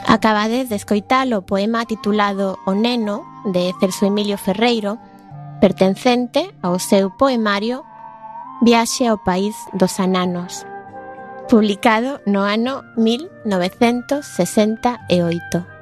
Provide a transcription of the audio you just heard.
Acabades de escoitar o poema titulado O neno, de Celso Emilio Ferreiro, pertencente ao seu poemario Viaxe ao país dos ananos, publicado no ano 1968.